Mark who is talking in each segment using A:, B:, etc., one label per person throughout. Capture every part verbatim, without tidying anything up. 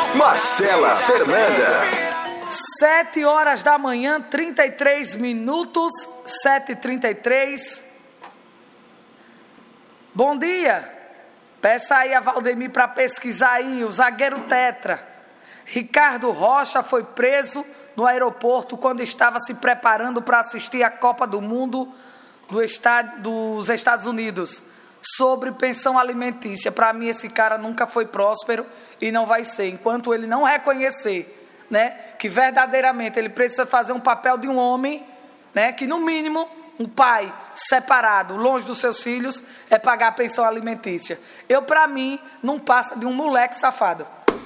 A: Marcela Fernanda.
B: Sete horas da manhã, trinta e três minutos, sete e trinta e três. Bom dia. Peça aí a Valdemir para pesquisar aí, o zagueiro tetra. Ricardo Rocha foi preso no aeroporto quando estava se preparando para assistir a Copa do Mundo do estado, dos Estados Unidos. Sobre pensão alimentícia. Para mim, esse cara nunca foi próspero e não vai ser. Enquanto ele não reconhecer, né, que verdadeiramente ele precisa fazer um papel de um homem, né, que no mínimo um pai separado, longe dos seus filhos, é pagar a pensão alimentícia. Eu, para mim, não passa de um moleque safado.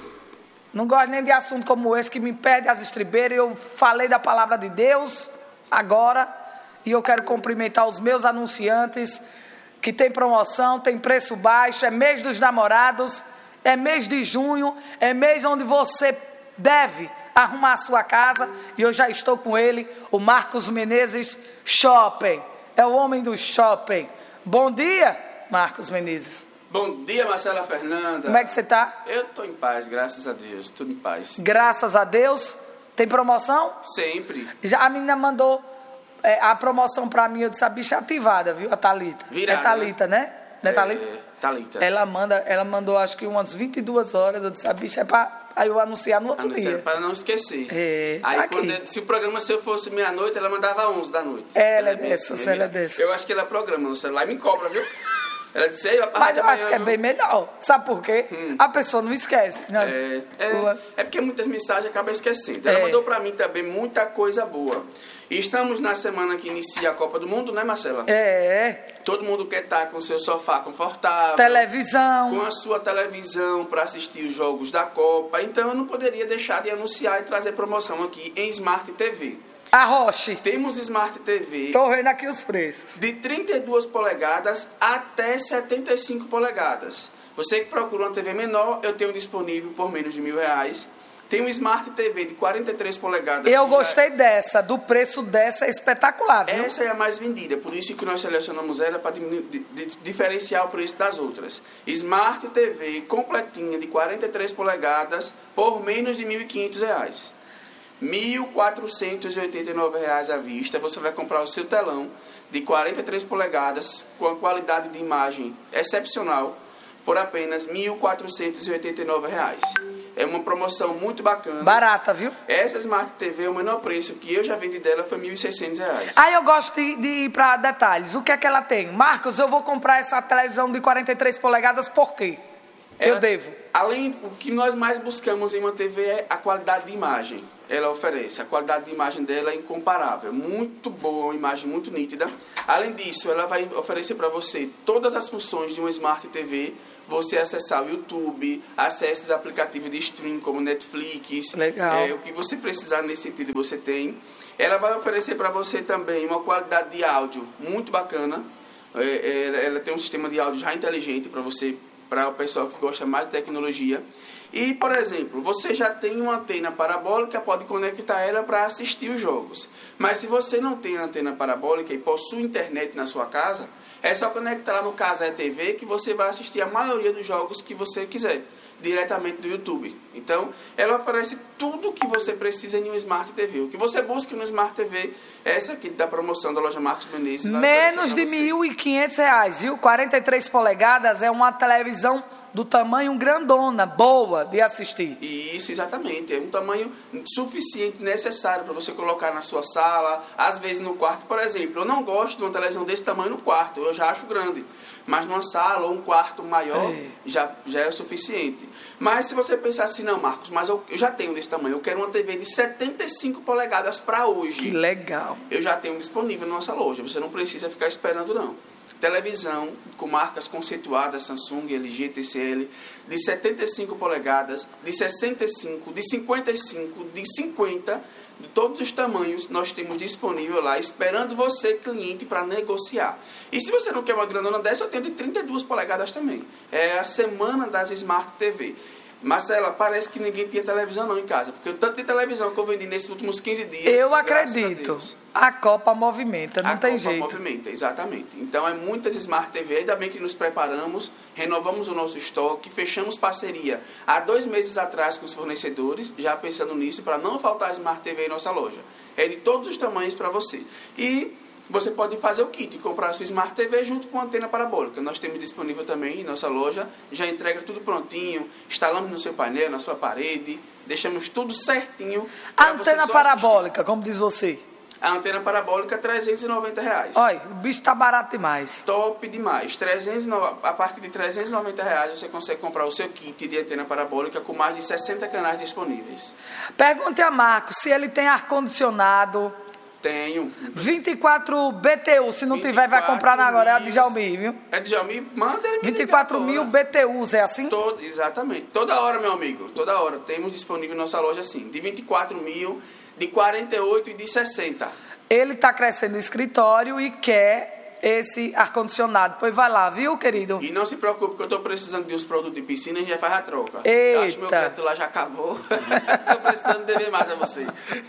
B: Não gosto nem de assunto como esse que me perde as estribeiras. Eu falei da palavra de Deus agora e eu quero cumprimentar os meus anunciantes que tem promoção, tem preço baixo, é mês dos namorados, é mês de junho, é mês onde você deve arrumar a sua casa, e eu já estou com ele, o Marcos Menezes Shopping, é o homem do shopping. Bom dia, Marcos Menezes.
C: Bom dia, Marcela Fernanda.
B: Como é que você está?
C: Eu estou em paz, graças a Deus, tudo em paz.
B: Graças a Deus. Tem promoção?
C: Sempre.
B: Já a menina mandou é, a promoção para mim, eu disse, a bicha é ativada, viu, a Thalita.
C: Virada,
B: é Thalita, né? né? Não é Thalita?
C: É, Thalita.
B: Ela, manda, ela mandou, acho que umas vinte e duas horas, eu disse, a bicha é para... Aí eu anunciar no outro
C: Anunciar
B: dia.
C: Para não esquecer.
B: É, tá
C: aí quando eu, se o programa seu fosse meia-noite, ela mandava onze da noite.
B: É, ela é
C: bem
B: dessas,
C: assim,
B: ela é dessas.
C: Eu acho que ela programa no celular e me cobra, viu? Ela disse, ei,
B: mas eu acho que é bem melhor. Sabe por quê? Hum. A pessoa não esquece. Né?
C: É, é, é porque muitas mensagens acabam esquecendo. Ela é. mandou para mim também muita coisa boa. E estamos na semana que inicia a Copa do Mundo, né, Marcela?
B: É.
C: Todo mundo quer estar com o seu sofá confortável.
B: Televisão.
C: Com a sua televisão para assistir os jogos da Copa. Então eu não poderia deixar de anunciar e trazer promoção aqui em Smart T V.
B: A Roche.
C: Temos Smart T V.
B: Estou vendo aqui os preços.
C: De trinta e duas polegadas até setenta e cinco polegadas. Você que procura uma T V menor, eu tenho disponível por menos de mil reais. Tem um Smart T V de quarenta e três polegadas.
B: Eu gostei já... dessa, do preço dessa é espetacular, viu?
C: Essa é a mais vendida, por isso que nós selecionamos ela para diferenciar o preço das outras. Smart T V completinha de quarenta e três polegadas por menos de mil e quinhentos reais. mil quatrocentos e oitenta e nove reais à vista. Você vai comprar o seu telão de quarenta e três polegadas com a qualidade de imagem excepcional por apenas mil quatrocentos e oitenta e nove reais. É uma promoção muito bacana.
B: Barata, viu?
C: Essa Smart T V, o menor preço que eu já vendi dela foi mil e seiscentos reais.
B: Aí eu gosto de, de ir para detalhes. O que é que ela tem? Marcos, eu vou comprar essa televisão de quarenta e três polegadas por quê? Ela, eu devo.
C: Além, o que nós mais buscamos em uma T V é a qualidade de imagem. Ela oferece. A qualidade de imagem dela é incomparável. Muito boa, uma imagem muito nítida. Além disso, ela vai oferecer para você todas as funções de uma Smart T V. Você acessar o YouTube, acesse os aplicativos de streaming como Netflix.
B: Legal.
C: É, o que você precisar nesse sentido você tem. Ela vai oferecer para você também uma qualidade de áudio muito bacana. É, ela, ela tem um sistema de áudio já inteligente para você, para o pessoal que gosta mais de tecnologia. E, por exemplo, você já tem uma antena parabólica, pode conectar ela para assistir os jogos. Mas se você não tem antena parabólica e possui internet na sua casa, é só conectar lá no Casa T V que você vai assistir a maioria dos jogos que você quiser, diretamente do YouTube. Então, ela oferece tudo o que você precisa em um Smart T V. O que você busca no Smart T V, essa aqui da promoção da loja Marcos Menezes.
B: Menos de mil e quinhentos reais, viu? quarenta e três polegadas é uma televisão do tamanho grandona, boa de assistir.
C: Isso, exatamente. É um tamanho suficiente, necessário para você colocar na sua sala, às vezes no quarto. Por exemplo, eu não gosto de uma televisão desse tamanho no quarto, eu já acho grande. Mas numa sala ou um quarto maior, é. já, já é o suficiente. Mas se você pensar assim, não, Marcos, mas eu, eu já tenho desse tamanho, eu quero uma T V de setenta e cinco polegadas para hoje.
B: Que legal.
C: Eu já tenho disponível na nossa loja, você não precisa ficar esperando, não. Televisão com marcas conceituadas, Samsung, L G, T C L, de setenta e cinco polegadas, de sessenta e cinco, de cinquenta e cinco, de cinquenta, de todos os tamanhos nós temos disponível lá, esperando você, cliente, para negociar. E se você não quer uma grandona dessa, eu tenho de trinta e duas polegadas também. É a semana das Smart T V. Marcela, parece que ninguém tinha televisão não em casa, porque o tanto de televisão que eu vendi nesses últimos quinze dias...
B: Eu acredito. A, a Copa movimenta, não
C: a
B: tem
C: Copa
B: jeito.
C: movimenta, exatamente. Então, é muitas Smart T V, ainda bem que nos preparamos, renovamos o nosso estoque, fechamos parceria há dois meses atrás com os fornecedores, já pensando nisso, para não faltar Smart T V em nossa loja. É de todos os tamanhos para você. E... você pode fazer o kit, comprar a sua Smart T V junto com a antena parabólica. Nós temos disponível também em nossa loja, já entrega tudo prontinho, instalamos no seu painel, na sua parede, deixamos tudo certinho.
B: A antena parabólica, assistir. Como diz você?
C: A antena parabólica, trezentos e noventa reais.
B: Olha, o bicho tá barato demais.
C: Top demais. trezentos, a partir de trezentos e noventa reais você consegue comprar o seu kit de antena parabólica com mais de sessenta canais disponíveis.
B: Pergunte a Marcos se ele tem ar-condicionado.
C: Tenho.
B: vinte e quatro B T U, se não tiver, vai comprar na agora. É a Djalmi, viu?
C: É Djalmi, manda ele me
B: vinte e quatro mil B T Us, é assim?
C: Todo, exatamente. Toda hora, meu amigo. Toda hora. Temos disponível em nossa loja, assim. De vinte e quatro mil, de quarenta e oito e de sessenta. Ele está crescendo o escritório e quer esse ar-condicionado. Pois vai lá, viu, querido? E não se preocupe que eu estou precisando de uns produtos de piscina e a gente já faz a troca.
B: Eita.
C: Eu acho que meu crédito lá já acabou. Estou precisando dever mais a você.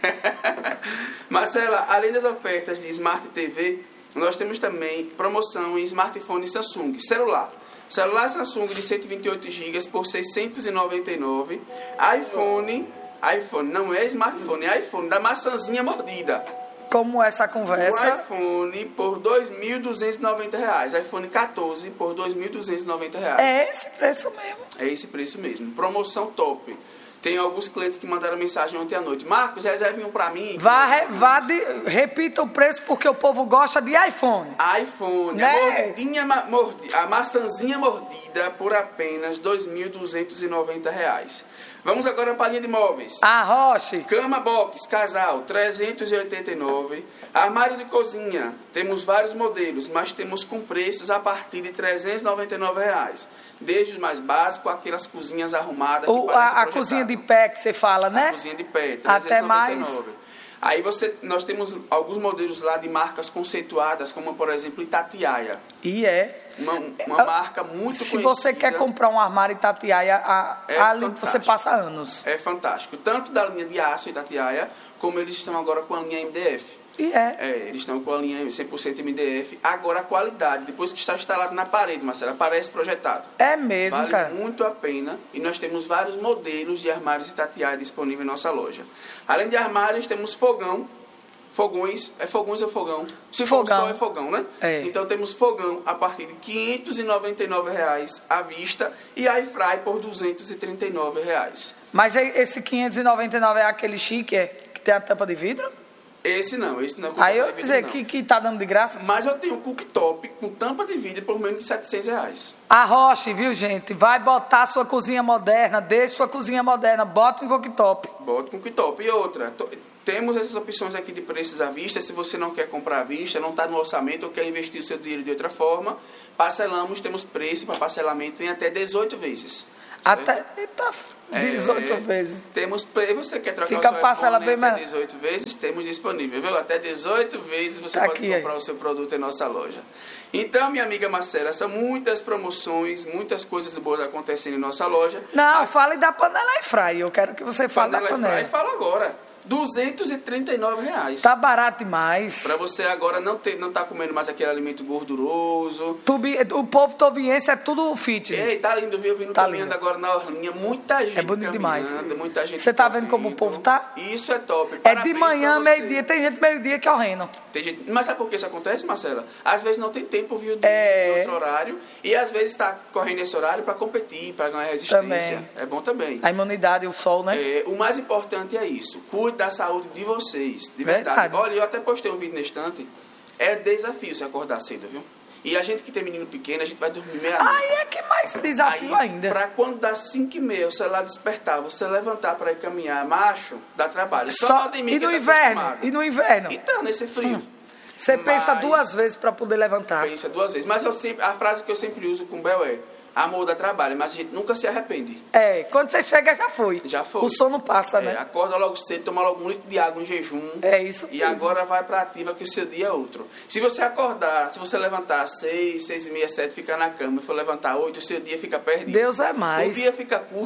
C: Marcela, além das ofertas de Smart T V, nós temos também promoção em smartphone Samsung, celular. Celular Samsung de cento e vinte e oito gigas por seiscentos e noventa e nove. iPhone, iPhone, não é smartphone, é iPhone da maçãzinha mordida.
B: Como essa conversa?
C: O iPhone por dois mil duzentos e noventa reais. iPhone quatorze por dois mil duzentos e noventa reais.
B: É esse preço mesmo.
C: É esse preço mesmo. Promoção top. Tem alguns clientes que mandaram mensagem ontem à noite. Marcos, reserve um pra mim.
B: Vá, re, vá de, repita o preço porque o povo gosta de iPhone.
C: iPhone. Né? A, mordidinha, mordi, a maçãzinha mordida por apenas dois mil duzentos e noventa reais. Vamos agora para a linha de móveis.
B: A Roche.
C: Cama box, casal, trezentos e oitenta e nove. Armário de cozinha, temos vários modelos, mas temos com preços a partir de trezentos e noventa e nove reais. Desde o mais básico, aquelas cozinhas arrumadas.
B: O, a, a cozinha de pé que você fala, né?
C: A cozinha de pé, trezentos e noventa e nove. Até mais. Aí você, nós temos alguns modelos lá de marcas conceituadas, como por exemplo Itatiaia.
B: E é.
C: Uma, uma é, marca muito
B: se
C: conhecida.
B: Se você quer comprar um armário Itatiaia, a,
C: é
B: ali você passa anos.
C: É fantástico. Tanto da linha de aço Itatiaia, como eles estão agora com a linha M D F.
B: E é.
C: É, eles estão com a linha cem por cento M D F. Agora a qualidade, depois que está instalado na parede, Marcela, parece projetado.
B: É mesmo,
C: vale
B: cara.
C: Vale muito a pena. E nós temos vários modelos de armários Itatiaia disponíveis em nossa loja. Além de armários, temos fogão. Fogões, é fogões ou fogão? Se for só é fogão, né?
B: É.
C: Então temos fogão a partir de quinhentos e noventa e nove reais à vista e air fry por duzentos e trinta e nove reais.
B: Mas esse quinhentos e noventa e nove é aquele chique, é, que tem a tampa de vidro?
C: Esse não, esse não é com
B: Aí
C: tampa
B: eu
C: de vidro,
B: dizer
C: não.
B: que, que tá dando de graça.
C: Mas eu tenho um cooktop com tampa de vidro por menos de setecentos reais.
B: A Roche, viu, gente? Vai botar sua cozinha moderna, deixa sua cozinha moderna, bota um cooktop.
C: Bota um cooktop. E outra, to, temos essas opções aqui de preços à vista. Se você não quer comprar à vista, não está no orçamento ou quer investir o seu dinheiro de outra forma, parcelamos, temos preço para parcelamento em até dezoito vezes.
B: Até eita, dezoito é, vezes.
C: Temos, você quer trocar
B: Fica
C: o seu
B: parcela
C: iPhone
B: bem
C: até dezoito vezes? Temos disponível, viu? Até dezoito vezes você
B: tá
C: pode
B: aqui,
C: comprar
B: aí.
C: o seu produto em nossa loja. Então, minha amiga Marcela, são muitas promoções, muitas coisas boas acontecendo em nossa loja.
B: Não,
C: A...
B: fale da panela air fry. Eu quero que você fale
C: panela
B: da panela.
C: Air fry, fala agora. duzentos e trinta e nove reais.
B: Tá barato demais.
C: Pra você agora não ter, não tá comendo mais aquele alimento gorduroso.
B: Tubi, o povo tobiense é tudo fitness.
C: Ei, tá lindo, viu? Eu vindo
B: tá
C: caminhando
B: lindo.
C: agora na Orlinha. Muita gente
B: é bonito demais.
C: Muita gente.
B: Você tá vendo como o povo tá?
C: Isso é top.
B: É de manhã, meio-dia. Tem gente meio-dia que é horrendo.
C: Tem gente... Mas sabe por que isso acontece, Marcela? Às vezes não tem tempo, viu, de,
B: é...
C: de outro horário. E às vezes está correndo esse horário para competir, para ganhar resistência.
B: Também.
C: É bom também.
B: A imunidade, o sol, né?
C: É, o mais importante é isso. Cuide da saúde de vocês. De verdade. verdade. Olha, eu até postei um vídeo na estante. É desafio se acordar cedo, viu? E a gente que tem menino pequeno, a gente vai dormir meia-noite.
B: Aí é que mais desafio
C: Aí,
B: ainda.
C: Pra quando dá cinco e meia, o celular despertar, você levantar pra ir caminhar, macho, dá trabalho.
B: Só, Só e no inverno? Tá e no inverno?
C: Então, nesse frio. Hum.
B: Você
C: Mas,
B: pensa duas vezes para poder levantar.
C: Pensa duas vezes. Mas eu sempre, a frase que eu sempre uso com o Bel é: amor dá trabalho, mas a gente nunca se arrepende.
B: É, quando você chega já foi.
C: Já foi.
B: O sono passa,
C: é,
B: né?
C: Acorda logo cedo, toma logo um litro de água em jejum.
B: É isso
C: E
B: mesmo.
C: agora vai pra ativa que o seu dia é outro. Se você acordar, se você levantar às seis, seis e meia, sete, ficar na cama e for levantar oito, o seu dia fica perdido.
B: Deus é mais.
C: O dia fica curto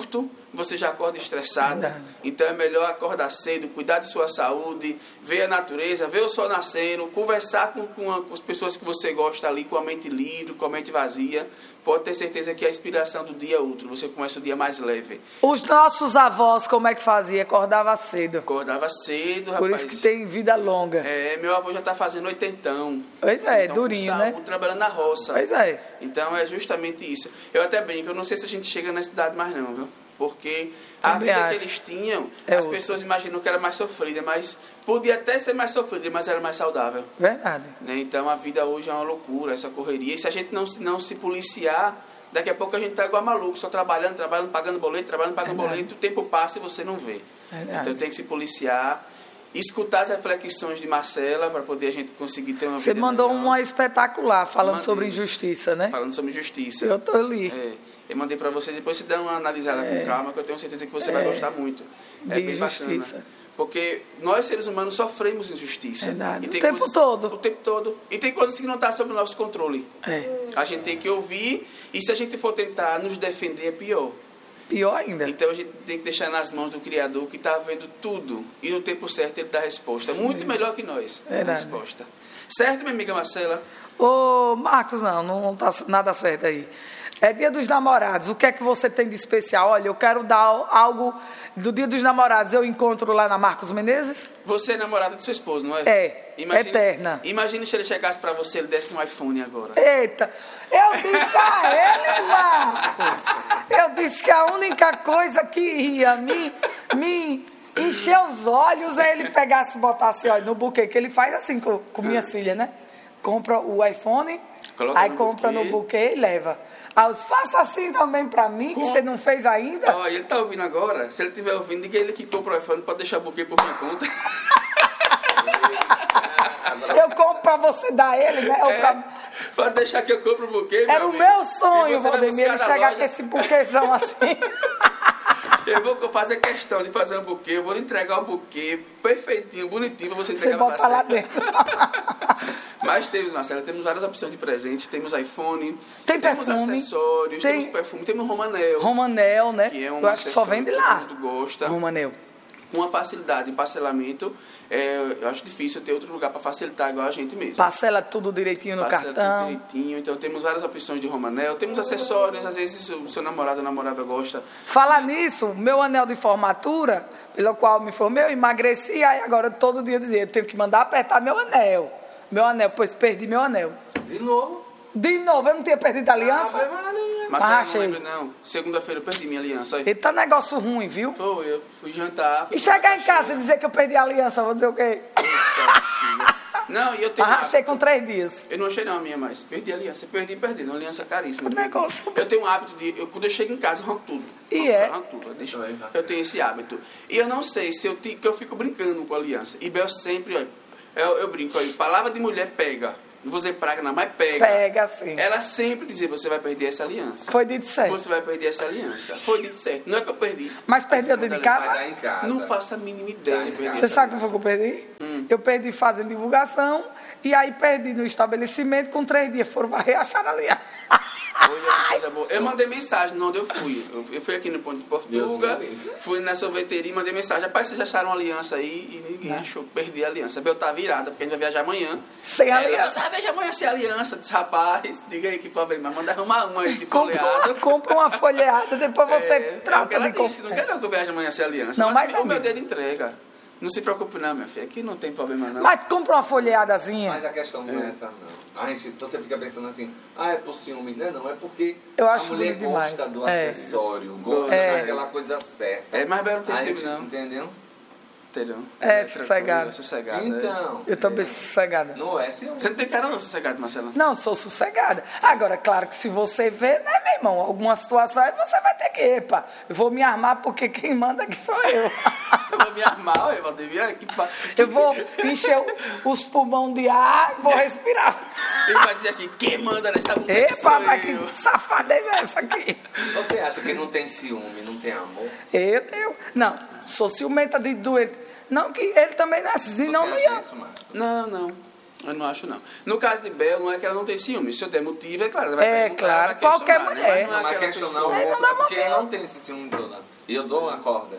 C: você já acorda estressado.
B: Verdade.
C: Então é melhor acordar cedo, cuidar de sua saúde, ver a natureza, ver o sol nascendo, conversar com, com, a, com as pessoas que você gosta ali, com a mente livre, com a mente vazia. Pode ter certeza que a inspiração do dia é outra. Você começa o dia mais leve.
B: Os nossos avós, como é que fazia? Acordava cedo.
C: Acordava cedo, rapaz.
B: Por isso que tem vida longa.
C: É, meu avô já está fazendo oitentão.
B: Pois é,
C: então,
B: durinho,
C: com
B: né?
C: saúde, trabalhando na roça.
B: Pois é.
C: Então é justamente isso. Eu até brinco, eu não sei se a gente chega nessa idade mais não, viu? Porque a
B: Também
C: vida
B: acho.
C: que eles tinham,
B: É
C: as
B: outra.
C: pessoas imaginam que era mais sofrida, mas podia até ser mais sofrida, mas era mais saudável.
B: Verdade.
C: Né? Então a vida hoje é uma loucura, essa correria. E se a gente não, se- não se policiar, daqui a pouco a gente tá igual maluco, só trabalhando, trabalhando, pagando boleto, trabalhando, pagando
B: Verdade.
C: boleto, o tempo passa e você não vê.
B: Verdade.
C: Então tem que se policiar, escutar as reflexões de Marcela para poder a gente conseguir ter uma
B: Você
C: vida
B: mandou
C: melhor.
B: uma espetacular falando
C: Mandei.
B: sobre injustiça, né?
C: Falando sobre justiça.
B: Eu tô ali.
C: É, eu mandei para você, depois você dá uma analisada com calma, que eu tenho certeza que você vai gostar muito. É
B: De
C: bem
B: injustiça.
C: bacana. Porque nós, seres humanos, sofremos injustiça.
B: Verdade.
C: E
B: O
C: tem
B: tempo
C: coisas-
B: todo.
C: O tempo todo. E tem coisas que não estão sob o nosso controle.
B: É.
C: A gente tem que ouvir, e se a gente for tentar nos defender, é pior.
B: Pior ainda.
C: Então a gente tem que deixar nas mãos do Criador, que está vendo tudo. E no tempo certo ele dá a resposta. Muito melhor que nós. A
B: Verdade.
C: resposta. Certo, minha amiga Marcela?
B: Ô, Marcos, não, não tá nada certo aí. É dia dos namorados, o que é que você tem de especial? Olha, eu quero dar algo do dia dos namorados. Eu encontro lá na Marcos Menezes?
C: Você é namorada do seu esposo, não é?
B: É, eterna.
C: Imagine se ele chegasse para você e ele desse um iPhone agora.
B: Eita, eu disse a ele, Marcos. Eu disse que a única coisa que ia me, me encher os olhos é ele pegasse e botasse olha, no buquê, que ele faz assim com, com minhas filhas, né? Compra o iPhone,
C: Coloca
B: aí
C: no
B: compra
C: buquê.
B: no buquê e leva. Aí eu disse, faça assim também pra mim, que você não fez ainda.
C: Ó, ele tá ouvindo agora? Se ele estiver ouvindo, diga ele que compra o iPhone, pode deixar o buquê por minha conta.
B: Eu compro pra você dar ele, né? Ou pra-
C: É, pode deixar que eu compro o buquê,
B: Era o
C: amigo.
B: meu
C: E
B: sonho,
C: você vai
B: Valdemir, ele
C: buscar na
B: chegar
C: loja.
B: com esse buquêzão assim.
C: Eu vou fazer questão de fazer um buquê, eu vou lhe entregar o buquê perfeitinho, bonitinho, pra você
B: Você
C: entregar pra
B: bota lá
C: Marcela.
B: dentro.
C: Mas temos, Marcela, temos várias opções de presentes. Temos iPhone,
B: Tem
C: temos
B: perfume,
C: acessórios,
B: tem-
C: temos perfume, temos Romanel,
B: Romanel, né?
C: que é um
B: Eu acho que só
C: acessório
B: vende
C: que
B: lá.
C: todo mundo gosta.
B: Romanel.
C: Com uma facilidade em parcelamento, é, eu acho difícil ter outro lugar para facilitar igual a gente mesmo.
B: Parcela tudo direitinho no
C: Parcela tudo
B: cartão.
C: direitinho, então temos várias opções de Romanel, temos acessórios, às vezes o seu namorado ou namorada gosta.
B: Falar nisso, meu anel de formatura, pelo qual me formei, eu emagreci, aí agora todo dia eu dizia, eu tenho que mandar apertar meu anel. Meu anel, pois perdi meu anel.
D: De novo.
B: De novo, eu não tinha perdido a aliança?
D: Ave Maria.
C: Marcelo, não
B: achei.
C: lembro não. Segunda-feira eu perdi minha aliança. Olha.
B: Eita, negócio ruim, viu?
C: Foi, eu fui jantar. Fui
B: E chegar
C: pra
B: em casa e
C: cachoeira.
B: dizer que eu perdi a aliança, eu vou dizer o quê?
C: Eita, bexiga. Não, e eu tenho.
B: Arrastei
C: hábito.
B: com três dias.
C: Eu não achei não a minha mais. Perdi a aliança. Eu perdi, perdi. Uma aliança caríssima.
B: Que negócio.
C: Eu tenho um hábito de. Eu, quando eu chego em casa, eu arranco tudo.
B: E é?
C: Arranco tudo. Eu, deixo, eu tenho esse hábito. E eu não sei se eu, ti- que eu fico brincando com a aliança. E Bel sempre, olha. Eu, eu brinco aí. Palavra de mulher pega. Não vou dizer praga, não, mas pega.
B: Pega, sim.
C: Ela sempre dizia: você vai perder essa aliança.
B: Foi dito certo.
C: Você vai perder essa aliança. Foi dito certo. Não é que eu perdi.
B: Mas perdeu dentro de
D: Vai
B: casa?
D: dar em casa.
C: Não faço a mínima ideia de perder
B: Você
C: essa
B: sabe como foi
C: aliança.
B: que eu perdi?
C: Hum.
B: Eu perdi fazendo divulgação e aí perdi no estabelecimento com três dias. Foram varrer e acharam ali.
C: Olha que coisa boa. Eu mandei mensagem onde eu fui. Eu, eu fui aqui no Ponto de Portuga,
D: Deus me livre.
C: fui na sorveteria e mandei mensagem. Rapaz, vocês acharam uma aliança aí e ninguém achou. Perdi a aliança. Eu tá virada, porque a gente vai viajar amanhã.
B: Sem
C: Ela,
B: aliança.
C: Você vai viajar amanhã sem aliança. Disse, rapaz, diga aí que problema. Manda arrumar uma aí de
B: Compra uma,
C: folheado.
B: compra uma folheada, depois você
C: É, é o que
B: trata
C: ela
B: de
C: disse, não
B: comprar.
C: quero não que eu viaje amanhã sem aliança.
B: Não, mas
C: o
B: é
C: meu
B: mesmo.
C: dia de entrega. Não se preocupe não, minha filha. Aqui não tem problema não.
B: Mas compra uma folheadazinha.
D: Mas a questão não é essa, não. A gente, você fica pensando assim, ah, é por ciúme. Não é, não. É porque
B: Eu
D: a
B: acho
D: mulher
B: bonito
D: gosta
B: demais.
D: do
B: É.
D: acessório, gosta
B: É.
D: daquela coisa certa.
C: É, mas Bel não tem
D: A
C: ciúme
D: gente,
C: não.
D: entendeu?
C: Entendeu?
B: É,
C: tranquila,
B: sossegado.
C: sossegado, é.
D: Então.
B: Eu também sou sossegada.
D: Não é ciúme.
C: Você não tem cara não, sossegado, Marcela.
B: Não, sou sossegada. Agora, claro que se você vê, né, meu irmão? Alguma situação aí você vai ter que, epa, eu vou me armar porque quem manda aqui sou eu.
C: Eu vou me armar, olha, Valdemir, olha que pa-
B: Eu vou encher o- os pulmões de ar e vou respirar.
C: Ele vai dizer aqui, quem manda nessa boneca sou
B: Epa, mas
C: eu.
B: que safadeza é essa aqui?
D: Você acha que não tem ciúme, não tem amor?
B: Eu, eu, não, sou ciumenta de doente. Não que ele também não é assim,
D: Você
B: não me
D: acha
B: ama.
D: isso, Marcos?
C: Não, não. Eu não acho, não. No caso de Bel, não é que ela não tem ciúme. Se eu der motivo, é claro. Ela vai
B: É,
C: perguntar,
B: claro,
C: ela vai
B: qualquer
C: questionar,
B: mulher.
C: Mas não
D: Não,
C: é
D: mas
C: que ela tem
D: questionar o
C: ciúme.
B: É, não
D: outro
B: dá
D: é porque
B: motivo.
D: não tem esse ciúme todo. e eu dou uma corda.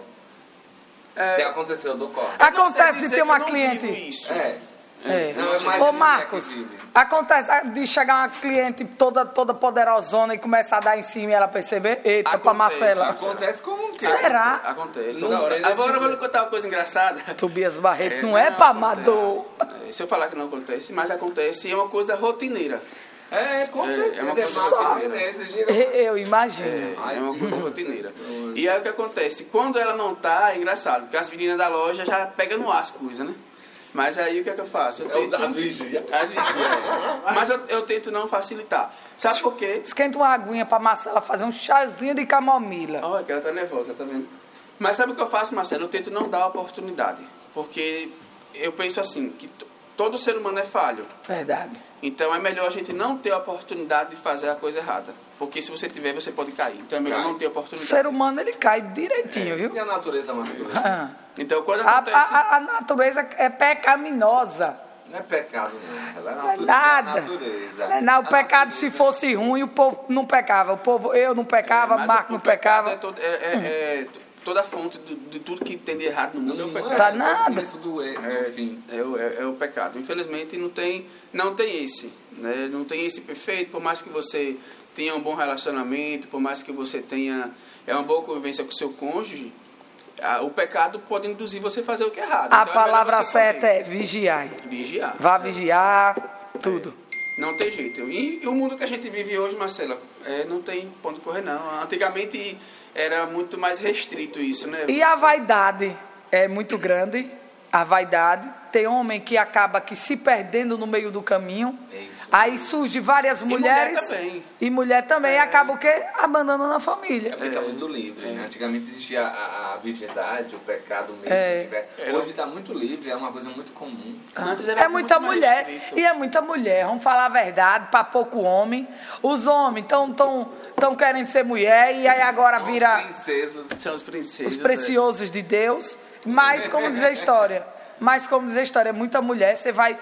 C: É,
D: Se acontecer, eu dou corda.
B: Ah, Acontece
C: não sei
B: de
C: dizer
B: ter
C: que
B: uma
C: eu não
B: cliente-
C: vivo Isso.
D: É.
B: É.
D: Não, eu imagino
B: Ô
D: que é
B: Marcos,
D: que vive.
B: acontece de chegar uma cliente toda, toda poderosona e começar a dar em cima e ela perceber? Eita, com a
C: Acontece,
B: Marcela.
D: Acontece como um
B: Será?
C: Acontece
D: Não,
C: toda hora.
D: mas
C: Agora
D: assim-
C: eu vou lhe contar uma coisa engraçada.
B: Tobias Barreto
C: É,
B: não é pra
C: acontece.
B: amador.
C: É, se eu falar que não acontece, mas acontece e é uma coisa rotineira.
D: É, com
C: É,
D: certeza.
C: é uma
D: É,
C: coisa
D: Marco
C: só-
D: Menezes, diga-
B: Eu imagino.
C: É, é uma coisa rotineira. E aí o que acontece? Quando ela não tá, é engraçado, porque as meninas da loja já pegam no ar as coisas, né? Mas aí o que é que eu faço? Eu
D: É os-
C: tento-
D: as vigias.
C: As vigias, é. Mas eu, eu tento não facilitar. Sabe por quê?
B: Esquenta uma aguinha pra Marcela fazer um chazinho de camomila.
C: Olha que ela tá nervosa, tá vendo? Mas sabe o que eu faço, Marcelo? Eu tento não dar oportunidade. Porque eu penso assim, que t- todo ser humano é falho.
B: Verdade.
C: Então é melhor a gente não ter a oportunidade de fazer a coisa errada. Porque se você tiver, você pode cair. Então é melhor
D: Cai.
C: não ter
B: O
C: oportunidade.
B: ser humano, ele cai direitinho, viu?
D: E a natureza masculina?
B: Ah.
C: Então quando
B: A,
C: acontece...
B: a- a natureza é pecaminosa.
D: Não é pecado, não. Ela é
B: Não é
D: natureza.
B: nada.
D: É natureza.
B: Não é nada. O
D: A
B: pecado,
D: natureza-
B: se fosse ruim, o povo não pecava. O povo, eu não pecava,
C: Mas
B: Marco
C: o
B: não
C: pecado
B: pecava.
C: É, todo- é- é- é t- toda a fonte de, de tudo que tem de errado no mundo é o
D: Não
C: pecado.
D: é,
B: Tá
D: é o
B: nada.
D: começo do erro,
C: É,
D: no fim.
C: é o- é- é o pecado. Infelizmente não tem, não tem esse. Né? Não tem esse perfeito, por mais que você tenha um bom relacionamento, por mais que você tenha é uma boa convivência com o seu cônjuge, a- o pecado pode induzir você a fazer o que é errado.
B: A
C: Então, é melhor
B: palavra
C: você
B: certa
C: saber.
B: é vigiar.
C: Vigiar.
B: Vá vigiar, tudo.
C: Não tem jeito. E, e o mundo que a gente vive hoje, Marcela, é, não tem ponto de correr, não. Antigamente era muito mais restrito isso, né?
B: E a
C: Você-
B: vaidade é muito grande. A vaidade. Tem homem que acaba aqui se perdendo no meio do caminho.
D: É isso.
B: Aí surge várias
C: mulher
B: mulheres.
C: também.
B: E mulher também. E
C: É.
B: acaba o quê? Abandonando a família.
D: É porque tá muito livre, né? Antigamente existia a, a virgindade, o pecado mesmo.
B: É.
D: tiver-
C: Era-
D: Hoje está muito livre, é uma coisa muito comum.
C: Antes era
B: É muita
C: muito mais
B: mulher.
C: restrito.
B: E é muita mulher. Vamos falar a verdade, para pouco homem. Os homens estão tão, tão querendo ser mulher. E aí agora
D: São os
B: vira
D: princesos.
C: São os princesas.
B: os preciosos de Deus. Mas, como diz a história, mas como diz a história, é muita mulher, você vai,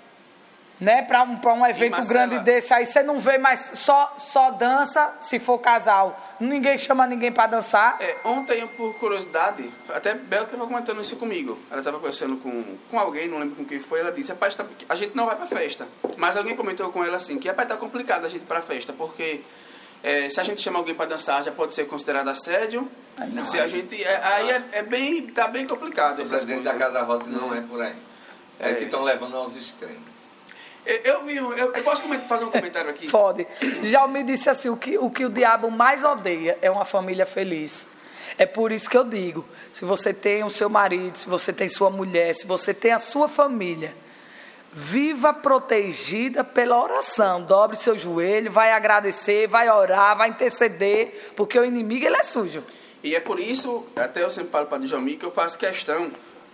B: né, para um, pra um evento
C: Marcela?
B: grande desse, aí você não vê mais só, só dança, se for casal. Ninguém chama ninguém para dançar.
C: É, ontem, por curiosidade, até Bel estava comentando isso comigo. Ela estava conversando com, com alguém, não lembro com quem foi, ela disse, rapaz, tá, a gente não vai pra festa. Mas alguém comentou com ela assim, que rapaz, tá complicado a gente ir pra festa, porque é, se a gente chama alguém para dançar, já pode ser considerado assédio.
B: não.
C: Se a gente, é, aí é, é bem, tá bem complicado
D: O
C: essas
D: presidente da
C: coisas.
D: Casa Rosa não é por aí. É,
C: É.
D: que estão levando aos extremos.
C: Eu, eu vi, um- eu, eu posso comentar- fazer um comentário aqui?
B: Fode. Já me disse assim, o que, o que o diabo mais odeia é uma família feliz. É por isso que eu digo, se você tem o seu marido, se você tem sua mulher, se você tem a sua família, viva protegida pela oração. Dobre seu joelho, vai agradecer, vai orar, vai interceder, porque o inimigo, ele é sujo.
C: E é por isso, até eu sempre falo para Djalmi, que eu faço questão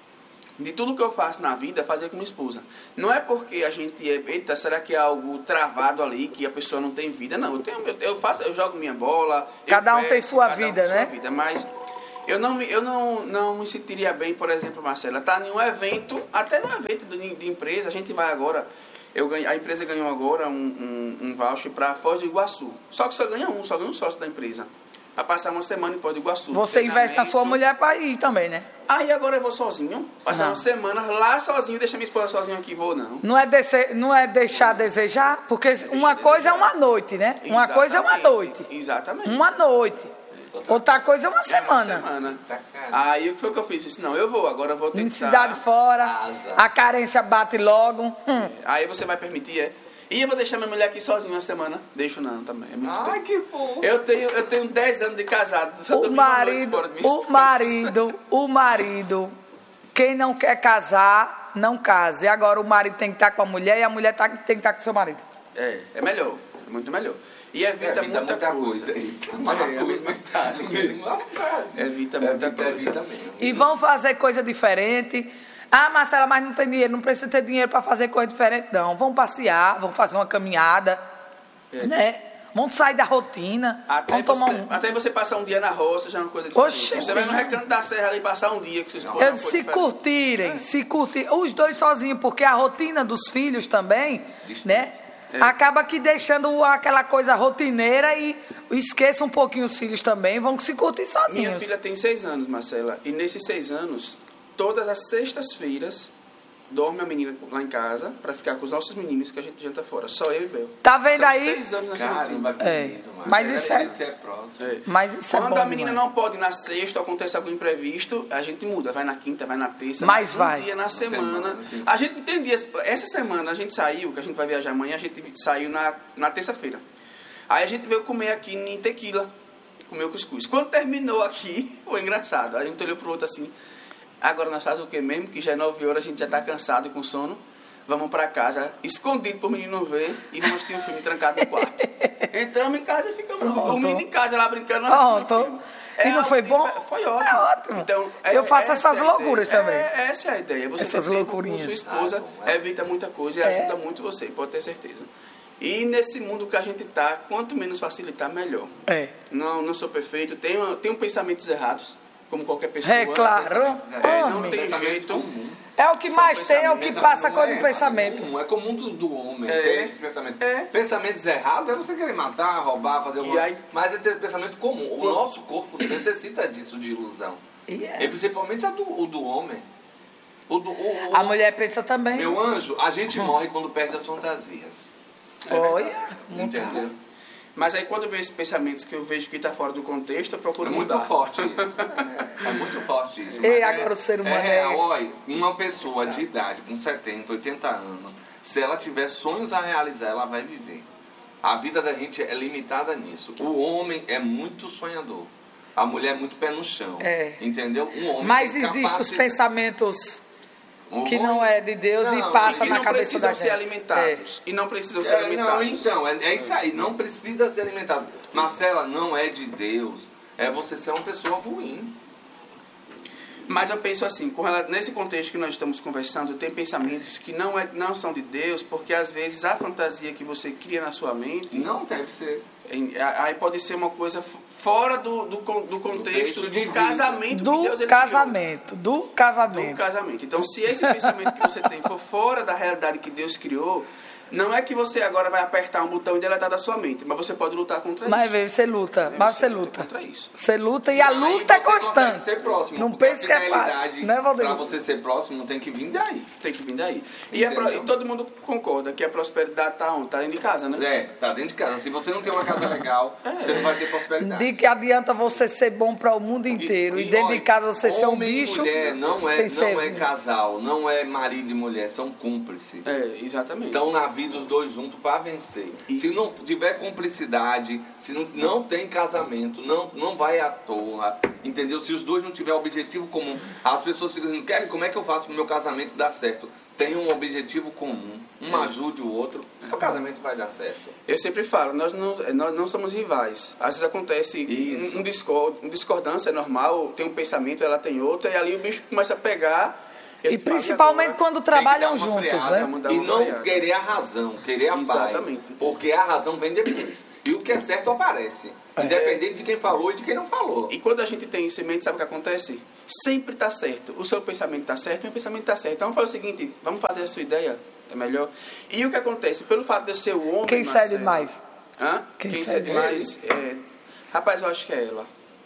C: de tudo que eu faço na vida, fazer com minha esposa. Não é porque a gente é, eita, será que é algo travado ali, que a pessoa não tem vida? Não, eu, tenho, eu, eu faço, eu jogo minha bola. eu
B: Cada um
C: peço,
B: tem sua
C: cada um
B: vida,
C: tem
B: né?
C: Sua vida, mas eu não, me- eu não, não me sentiria bem, por exemplo, Marcela, tá em um evento, até num evento de, de empresa, a gente vai agora, eu ganho, a empresa ganhou agora um, um, um voucher para Foz do Iguaçu. Só que só ganha um, só ganha um sócio da empresa. Para passar uma semana em Foz do Iguaçu.
B: Você investe na sua
C: treinamento.
B: mulher para ir também, né?
C: Aí agora eu vou sozinho, passar
B: Não.
C: uma semana lá sozinho, deixa minha esposa sozinha aqui, vou não.
B: Não é, descer, não é deixar a desejar, porque uma coisa é uma noite, né? Uma coisa é uma
C: Exatamente,
B: noite.
C: Exatamente.
B: Uma noite. Outra coisa é uma
C: É uma
B: semana.
C: semana.
D: Tá caro.
C: Aí o que foi que eu fiz? Eu disse, não, eu vou, agora eu vou tentar.
B: Em cidade fora,
D: Asa.
B: a carência bate logo. Hum.
C: Aí você vai permitir, é? E eu vou deixar minha mulher aqui sozinha uma semana? Deixo não também, é muito
D: Ai,
C: tempo.
D: que fofo.
C: Eu tenho, eu tenho dez anos de casado, só
B: O
C: dormi uma noite
B: marido,
C: fora de minha
B: o
C: esposa.
B: marido, o marido, quem não quer casar, não case. Agora o marido tem que estar com a mulher e a mulher tá- tem que estar com o seu marido.
C: É, é melhor, é muito melhor. E evita,
D: Evita
C: muita,
D: muita
C: coisa.
D: coisa. Evita muita
C: É, a
D: coisa.
C: mesma frase.
D: Mesma frase.
C: Evita muita
D: Evita,
C: coisa.
D: evita mesmo.
B: E vão fazer coisa diferente. Ah, Marcela, mas não tem dinheiro, não precisa ter dinheiro para fazer coisa diferente, não. Vão passear, vão fazer uma caminhada,
C: É.
B: né? Vão sair da rotina,
C: Até
B: vão tomar
C: você,
B: um...
C: até você passar um dia na roça já é uma coisa diferente.
B: Oxe,
C: você vai no Recanto da Serra ali passar um dia que vocês podem
B: Eu disse, se
C: É.
B: curtirem, se curtirem, os dois sozinhos, porque a rotina dos filhos também,
D: Distante.
B: né?
C: É.
B: Acaba que deixando aquela coisa rotineira e esqueça um pouquinho os filhos também, vão se curtir sozinhos.
C: Minha filha tem seis anos, Marcela, e nesses seis anos, todas as sextas-feiras, dorme a menina lá em casa para ficar com os nossos meninos que a gente janta fora. Só eu e Bel.
B: Tá vendo
C: São
B: aí?
C: seis anos nessa
D: Caramba,
C: rotina.
B: É,
D: bonito, mano.
B: mas isso é-
D: Isso é próximo.
C: É.
B: Mas isso é
C: Quando
B: bom
C: a menina
B: demais.
C: não pode ir na sexta, ou acontece algum imprevisto, a gente muda. Vai na quinta, vai na terça.
B: Mas
C: um
B: vai.
C: dia na semana.
D: semana, sim.
C: A gente entendia. Essa semana a gente saiu, que a gente vai viajar amanhã, a gente saiu na, na terça-feira. Aí a gente veio comer aqui em Tequila. Comeu cuscuz. Quando terminou aqui, foi engraçado. A gente olhou pro outro assim. Agora nós fazemos o quê mesmo? Que já é nove horas, a gente já tá cansado e com sono. Vamos pra casa, escondido pro menino não ver, e vamos assistir um filme trancado no quarto. Entramos em casa e ficamos
B: Pronto.
C: o menino em casa lá brincando, nós assistindo
B: Pronto.
C: filme.
B: E não
C: algo
B: foi bom?
C: difer- Foi ótimo.
B: É ótimo.
C: Então,
B: Eu faço
C: essa
B: essas
C: é a
B: loucuras
C: ideia.
B: também.
C: É, essa é a ideia. Você
B: Essas
C: ter tempo
B: loucurinhas.
C: com sua esposa
D: Ah, bom, é.
C: evita muita coisa e
B: É.
C: ajuda muito você, pode ter certeza. E nesse mundo que a gente tá, quanto menos facilitar, melhor.
B: É.
C: Não, não sou perfeito, tenho, tenho pensamentos errados, como qualquer pessoa.
B: É claro.
C: É, não
B: Homem.
C: tem
D: Pensamentos
C: jeito.
D: comuns.
B: É o que
C: São
B: mais tem, é o que
C: pensamentos,
B: passa
D: Não
B: quando
D: é
B: o pensamento.
D: comum, é comum do, do homem
C: É.
D: ter esse pensamento.
C: É.
D: Pensamentos errados é você querer matar, roubar, fazer alguma
C: aí-
D: Mas é ter pensamento comum. O nosso corpo necessita disso, de ilusão.
B: E é.
D: E principalmente a do, o do homem. O do, o, o-
B: A mulher pensa também.
D: Meu anjo, a gente morre quando perde as fantasias.
B: Olha, muito
D: Entendeu?
C: Mas aí quando eu vejo esses pensamentos que eu vejo que está fora do contexto, eu procuro
D: É muito
C: mudar.
D: forte isso. É muito forte isso.
B: E
D: mas
B: agora
D: é,
B: o ser humano
D: é...
B: é-
D: Olha, uma pessoa de idade, com setenta, oitenta anos, se ela tiver sonhos a realizar, ela vai viver. A vida da gente é limitada nisso. O homem é muito sonhador. A mulher é muito pé no chão.
B: É.
D: Entendeu? Um homem
B: Mas
D: tem
B: existem os
D: capacidade-
B: pensamentos
D: O
B: que
D: homem-
B: não é de Deus
D: Não,
B: e passa
C: E
B: na
C: não
B: cabeça
C: precisam
B: da
C: ser
B: gente.
C: alimentados. E não precisam ser
D: É, não,
C: alimentados.
D: então, é, é isso aí. Não precisa ser alimentado. Marcela, não é de Deus. É você ser uma pessoa ruim.
C: Mas eu penso assim, com rela- nesse contexto que nós estamos conversando, tem pensamentos que não, é, não são de Deus, porque às vezes a fantasia que você cria na sua mente,
D: Não deve ser.
C: em- a- aí pode ser uma coisa f- fora do, do, con- do contexto
D: Contexto
C: do
D: de vida.
C: casamento que
B: Do
C: Deus ele
B: casamento, do
C: criou.
B: casamento.
C: Do casamento. Então, se esse pensamento que você tem for fora da realidade que Deus criou, não é que você agora vai apertar um botão e deletar da sua mente, mas você pode lutar contra
B: Mas
C: isso.
B: vê, você luta,
C: Né?
B: mas você
C: luta
B: luta.
C: contra isso.
B: Você luta e a
D: Aí
B: luta é
D: você consegue
B: constante.
D: ser próximo,
B: Não
D: porque
B: pense que
D: a
B: é fácil,
D: fidelidade,
B: né, Valdeir?
D: pra você ser próximo, tem que vir daí.
C: Tem que vir daí. E, a pro-
D: Entendeu?
C: e todo mundo concorda que a prosperidade está onde? Está dentro de casa, né?
D: É, tá dentro de casa. Se você não tem uma casa legal,
C: É.
D: você não vai ter prosperidade.
B: De que adianta você ser bom para o mundo inteiro e, dentro
D: olha,
B: de casa você ser um
D: homem e
B: bicho
D: mulher não é,
B: sem
D: não
B: ser
D: é casal, não é marido e mulher, são cúmplices.
C: É, exatamente.
D: Estão na vida os dois juntos para vencer. Se não tiver cumplicidade, se não, não tem casamento, não, não vai à toa, entendeu? Se os dois não tiver objetivo comum, as pessoas ficam dizendo, Kelly, como é que eu faço para o meu casamento dar certo? Tem um objetivo comum, um
C: É.
D: ajude o outro, seu casamento vai dar certo.
C: Eu sempre falo, nós não, nós não somos rivais. Às vezes acontece
D: Isso.
C: um, um, discord, um discordância, é normal, tem um pensamento, ela tem outro, e ali o bicho começa a pegar.
B: E
C: ele fala,
B: principalmente
C: agora?
B: quando
D: Tem que dar
B: trabalham
D: uma
B: juntos,
D: freada,
B: né?
C: Vamos dar
D: E
C: uma
D: não
C: freada.
D: querer a razão, querer a
C: Exatamente.
D: paz. Porque a razão vem depois. E o que é certo aparece. Independente de quem falou e de quem não falou.
C: E quando a gente tem isso em mente, sabe o que acontece? Sempre está certo. O seu pensamento está certo, o meu pensamento está certo. Então vamos fazer o seguinte, vamos fazer a sua ideia, é melhor. E o que acontece? Pelo fato de eu ser o homem...
B: Quem
C: Marcelo-
B: cede mais?
C: Hã?
B: Quem
C: Quem,
B: cede
C: cede mais? É... Rapaz, eu acho que é ela.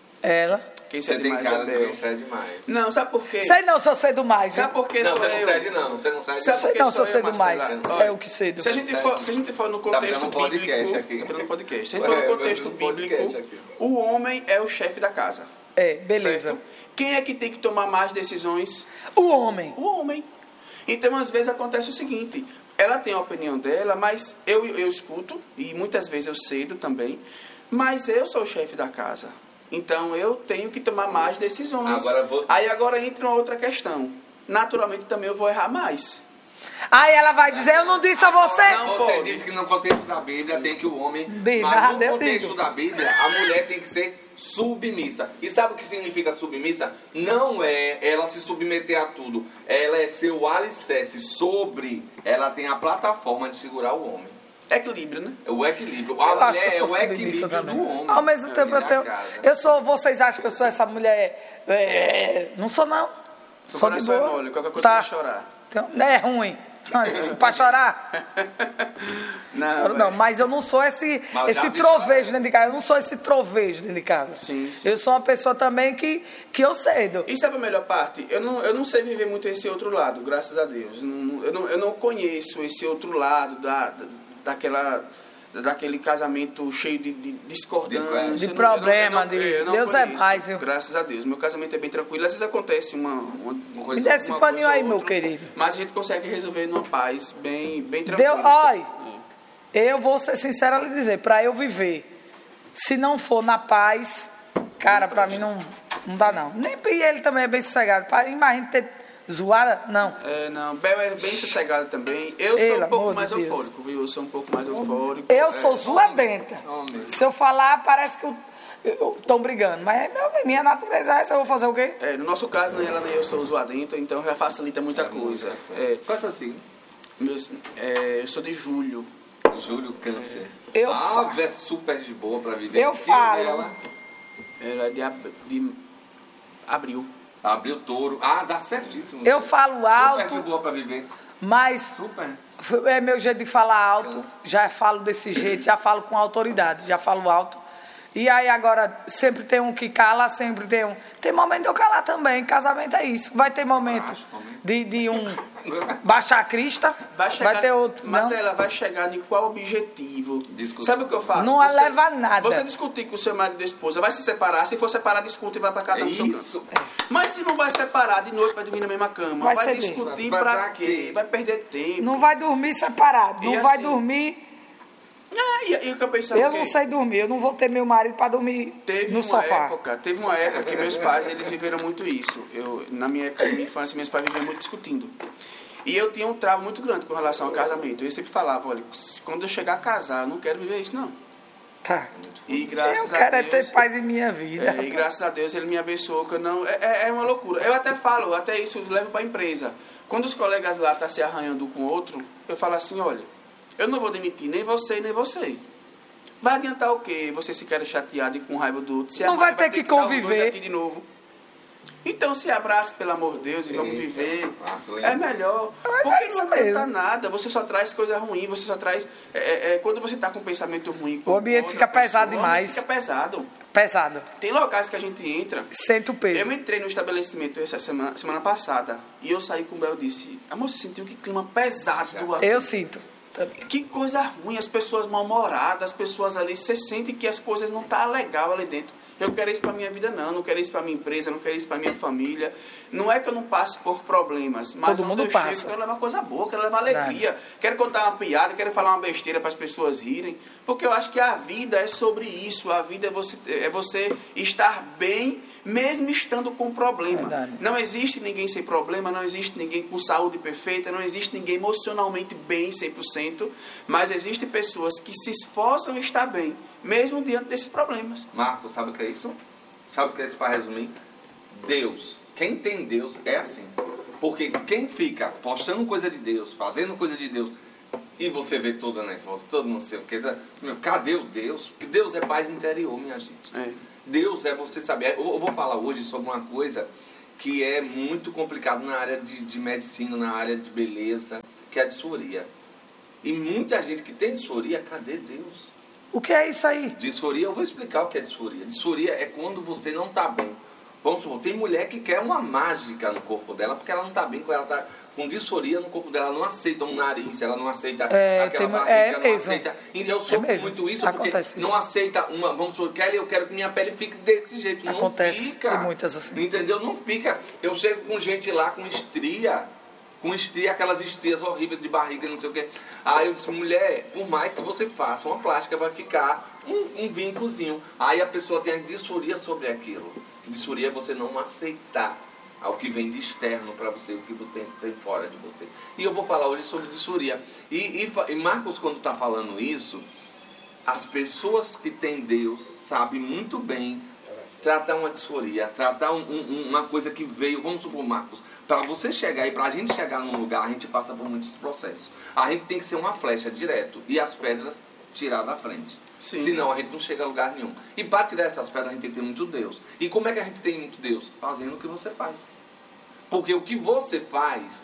B: Ela.
C: Quem
D: Você
C: cede
D: tem
C: mais
D: cara
C: é
D: de
C: Bel.
D: quem cede mais.
C: Não, sabe por quê?
B: Sei não se eu cedo mais.
C: Sabe por que
D: Não,
C: sou
D: você não
C: eu?
D: cede não, você não cede
C: Sabe
D: não.
C: por
B: Sei
C: que
B: não se
C: sou
B: eu cedo
C: Marcela?
B: mais.
C: Olha,
B: É o que cedo.
C: Se a gente for, se a gente for no
D: Tá
C: contexto
D: virando um podcast
C: bíblico...
D: aqui.
C: Tá virando um podcast. Se a gente
D: Ué,
C: for no
D: é
C: contexto
D: um podcast
C: bíblico,
D: aqui.
C: o homem é o chefe da casa.
B: É, beleza.
C: Certo? Quem é que tem que tomar mais decisões?
B: O homem.
C: O homem. Então, às vezes, acontece o seguinte. Ela tem a opinião dela, mas eu, eu escuto, e muitas vezes eu cedo também, mas eu sou o chefe da casa. Então, eu tenho que tomar mais decisões.
D: Agora eu vou-
C: Aí agora entra uma outra questão. Naturalmente, também eu vou errar mais.
B: Aí ela vai dizer, eu não disse a você.
C: Não.
D: Você
C: pode.
D: disse que no contexto da Bíblia tem que o homem...
B: De
D: mas
B: nada,
D: no
B: eu
D: contexto
B: digo.
D: da Bíblia, a mulher tem que ser submissa. E sabe o que significa submissa? Não é ela se submeter a tudo. Ela é ser o alicerce sobre... Ela tem a plataforma de segurar o homem.
C: Equilíbrio, né?
D: É o equilíbrio. A
B: Eu acho que
D: mulher
B: eu
D: é
B: sou
D: o
B: submissa
D: equilíbrio
B: também.
D: do homem.
B: Ao mesmo tempo,
D: da
B: eu tenho.
D: casa.
B: Eu sou. Vocês acham que eu sou essa mulher. É, não sou, não.
C: Seu
B: Sou de
C: coração é
B: boa.
C: mole, qualquer coisa
B: Tá.
C: vai chorar.
B: Então, é ruim. Mas, pra chorar?
C: Não,
B: Choro não, mas eu não sou esse,
D: Mas
B: esse
D: já vi
B: trovejo
D: chorar.
B: dentro de casa. Eu não sou esse trovejo dentro de casa.
C: Sim, sim.
B: Eu sou uma pessoa também que, que eu cedo.
C: E sabe a melhor parte? Eu não, eu não sei viver muito esse outro lado, graças a Deus. Não, eu, não, eu não conheço esse outro lado da, da, daquela, daquele casamento cheio de, de discordância.
B: De
C: Eu não-
B: problema,
C: eu não-
B: de-
C: eu não
B: Deus é
C: conheço,
B: mais, viu?
C: Graças a Deus. Meu casamento é bem tranquilo. Às vezes acontece uma, uma, uma coisa
B: Me dá esse
C: uma
B: paninho
C: coisa
B: aí,
C: ou
B: meu
C: outra,
B: querido.
C: Mas a gente consegue resolver numa paz bem, bem tranquila.
B: Deus, olha, eu vou ser sincera a lhe dizer, para eu viver, se não for na paz, cara, para mim não, não dá não. Nem e ele também é bem sossegado. Pra, imagina ter zoada, não.
C: É, não, Bel é bem sossegado também. Eu sou
B: Pelo
C: um pouco
B: amor de
C: mais
B: Deus.
C: eufórico, viu? Eu sou um pouco mais eufórico.
B: Eu
C: É,
B: sou zoadenta.
D: Homem.
B: Se eu falar, parece que estão brigando. Mas é meu, minha natureza é essa, eu vou fazer o quê?
C: É, no nosso caso, nem ela nem eu sou zoadento, então já facilita muita coisa. É,
D: Qual é o seu signo?
C: meus, é, eu sou de julho.
D: Júlio, câncer.
B: Eu
D: ah,
B: fa-
D: é super de boa pra viver.
B: Eu
D: E o
B: falo.
D: dela?
C: Ela é de, ab- de abril.
D: Abriu touro. Ah, dá certíssimo.
B: Eu falo
D: Super de
B: alto,
D: boa pra viver.
B: mas
D: Super.
B: é meu jeito de falar alto. Já falo desse jeito, já falo com autoridade, já falo alto. E aí agora sempre tem um que cala, sempre tem um. Tem momento de eu calar também. Casamento é isso. Vai ter momento de, de um baixar a crista,
C: Vai chegar,
B: ter outro.
C: mas
B: não.
C: ela vai chegar em qual objetivo?
D: Discussão.
C: Sabe o que eu faço?
B: Não leva a nada.
C: Você discutir com o seu marido e esposa, vai se separar. Se for separar, discute e vai pra casa do seu canto.
D: Isso.
C: Mas se não vai separar, de noite vai dormir na mesma cama.
B: Vai
C: Vai,
B: ceder.
C: discutir
D: Vai
C: pra,
D: pra
C: quê?
D: quê?
C: Vai perder tempo.
B: Não vai dormir separado.
C: E
B: Não vai
C: assim,
B: dormir.
C: Ah, e, e o que eu pensava
B: Eu
C: que
B: não sei dormir. Eu não vou ter meu marido para dormir
C: Teve
B: no
C: uma
B: sofá.
C: época, teve uma época que meus pais, eles viveram muito isso. Eu, na minha época, na minha infância, meus pais viviam muito discutindo. E eu tinha um trauma muito grande com relação ao casamento. Eu sempre falava, olha, quando eu chegar a casar, eu não quero viver isso, não.
B: Tá.
C: E graças
B: Eu quero
C: a
B: é
C: Deus...
B: ter paz em minha vida.
C: É, e graças a Deus ele me abençoou, que eu não... É, é- é uma loucura. Eu até falo, até isso eu levo para a empresa. Quando os colegas lá estão se arranhando um com o outro, eu falo assim, olha, eu não vou demitir nem você, nem você. Vai adiantar o quê? Você se quer chateado e com raiva do outro. Se
B: Não
C: amanhã
B: vai ter que
C: dar os dois
B: conviver.
C: aqui de novo. Então se abrace, pelo amor de Deus, e vamos
D: Eita,
C: viver.
D: ah, tô
C: É
D: indo.
C: melhor.
B: Mas
C: Porque
B: é isso
C: não adianta
B: mesmo.
C: nada. Você só traz coisa ruim, você só traz... é, é, é, quando você está com um pensamento ruim... Com
B: O ambiente
C: outra
B: fica pesado
C: pessoa, o ambiente
B: demais.
C: Fica pesado.
B: Pesado.
C: Tem locais que a gente entra...
B: Senta o peso.
C: Eu entrei no estabelecimento essa semana, semana passada e eu saí com o Bel e disse, amor, você sentiu que clima pesado aqui?
B: Eu sinto.
C: Que coisa ruim, as pessoas mal-humoradas, as pessoas ali, você sente que as coisas não tá legal ali dentro. Eu quero isso para minha vida não, não quero isso para minha empresa, não quero isso para minha família. Não é que eu não passe por problemas, mas
B: Todo
C: onde
B: mundo
C: eu
B: passa.
C: chego, eu quero levar coisa boa, quero levar alegria, quero contar uma piada, quero falar uma besteira para as pessoas rirem, porque eu acho que a vida é sobre isso, a vida é você, é você estar bem, mesmo estando com problema.
B: Verdade.
C: Não existe ninguém sem problema, não existe ninguém com saúde perfeita, não existe ninguém emocionalmente bem cem por cento, mas existem pessoas que se esforçam em estar bem, mesmo diante desses problemas.
D: Marcos, sabe o que é isso? Sabe o que é isso para resumir? Deus. Quem tem Deus é assim. Porque quem fica postando coisa de Deus, fazendo coisa de Deus, e você vê toda nervosa, todo não sei o que, meu, cadê o Deus? Porque Deus é paz interior, minha gente.
C: É.
D: Deus é você saber. Eu vou falar hoje sobre uma coisa que é muito complicado na área de, de medicina, na área de beleza, que é a disforia. E muita gente que tem disforia, cadê Deus?
B: O que é isso aí?
D: Disforia, eu vou explicar o que é disforia. Disforia é quando você não está bem. Vamos supor, tem mulher que quer uma mágica no corpo dela, porque ela não está bem, quando ela está com disforia no corpo dela, ela não aceita um nariz, ela não aceita
B: É,
D: aquela
B: tem-
D: barriga,
B: é
D: não
B: mesmo.
D: aceita... E eu sofro
B: mesmo.
D: muito isso,
B: Acontece
D: porque
B: isso.
D: não aceita uma... Vamos supor, Kelly, eu quero que minha pele fique desse jeito.
B: Acontece,
D: não fica.
B: tem muitas assim.
D: Entendeu? Não fica. Eu chego com gente lá com estria, com estria, aquelas estrias horríveis de barriga, não sei o quê. Aí eu disse, mulher, por mais que você faça uma plástica, vai ficar um, um vínculozinho. Aí a pessoa tem a disforia sobre aquilo. Disforia é você não aceitar ao que vem de externo para você, o que tem, tem fora de você. E eu vou falar hoje sobre disforia. E, e, e Marcos, quando está falando isso, as pessoas que têm Deus sabem muito bem tratar uma disforia, tratar um, um, uma coisa que veio, vamos supor, Marcos, para você chegar e para a gente chegar num lugar, a gente passa por muitos processos. A gente tem que ser uma flecha direto e as pedras tirar da frente.
C: Sim.
D: Senão a gente não chega a lugar nenhum. E para tirar essas pedras a gente tem que ter muito Deus. E como é que a gente tem muito Deus? Fazendo o que você faz. Porque o que você faz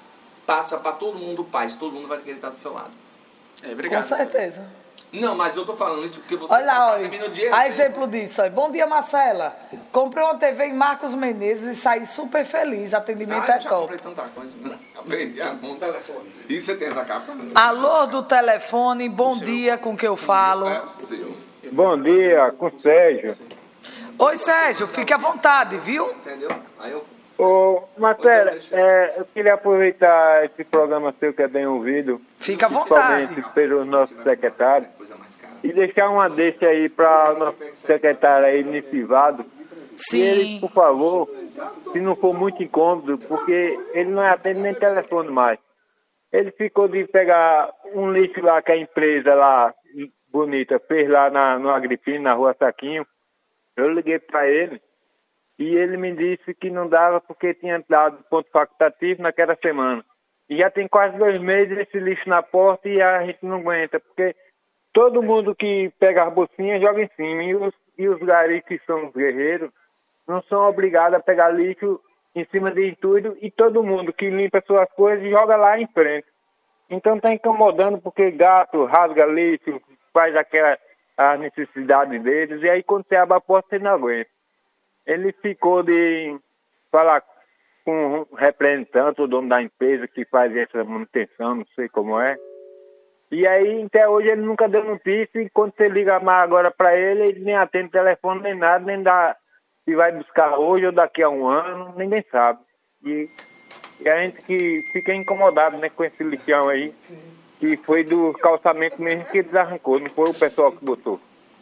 D: passa para todo mundo paz, todo mundo vai querer estar do seu lado.
C: É, obrigado.
B: Com certeza.
D: Não, mas eu tô falando isso porque você
B: Olha
D: só
B: lá,
D: tá
B: olha.
D: servindo de
B: A
D: exemplo.
B: exemplo disso. Olha. Bom dia, Marcela. Comprei uma T V em Marcos Menezes e saí super feliz. Atendimento
D: Ah,
B: é
D: eu já
B: top.
D: comprei tanta coisa. Aprendi a mão. Telefone. E você tem essa capa?
B: Alô do telefone, bom dia, com que eu falo.
D: É o seu.
E: Bom dia, com o Sérgio.
B: Oi, Sérgio, fique à vontade, viu?
D: Entendeu? Aí eu...
E: Ô, Marcela, é, eu queria aproveitar esse programa seu que é bem ouvido,
B: Fique à vontade.
E: principalmente pelo nosso secretário,
D: Coisa mais cara.
E: e deixar uma deixa aí para o nosso secretário aí, Nissivado. E ele,
B: Sim.
E: por favor, se não for muito incômodo, porque ele não atende nem telefone mais. Ele ficou de pegar um lixo lá que a empresa lá, bonita, fez lá na, no Agripino, na rua Saquinho. Eu liguei para ele e ele me disse que não dava porque tinha dado ponto facultativo naquela semana. E já tem quase dois meses esse lixo na porta e a gente não aguenta, porque todo mundo que pega as bolsinhas joga em cima. E os, e os garis que são os guerreiros não são obrigados a pegar lixo em cima de entulho e todo mundo que limpa suas coisas joga lá em frente. Então está incomodando porque gato rasga lixo, faz aquela a necessidade deles, e aí quando você abre a porta você não aguenta. Ele ficou de falar com um representante, o dono da empresa que faz essa manutenção, não sei como é. E aí até hoje ele nunca deu notícia, e quando você liga mais agora para ele, ele nem atende telefone nem nada, nem dá se vai buscar hoje ou daqui a um ano, ninguém sabe. E, e a gente que fica incomodado, né, com esse lixão aí, que foi do calçamento mesmo que eles arrancou, não foi o pessoal que botou.